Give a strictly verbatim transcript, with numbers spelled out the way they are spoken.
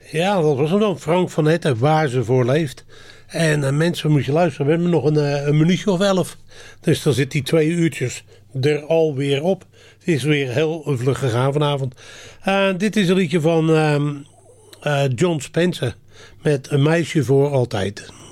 Ja, dat was hem dan. Frank van Etten, Waar ze voor leeft. En uh, mensen, moet je luisteren. We hebben nog een, uh, een minuutje of elf. Dus dan zit die twee uurtjes er alweer op. Het is weer heel vlug gegaan vanavond. Uh, dit is een liedje van uh, uh, John Spencer. Met Een meisje voor altijd.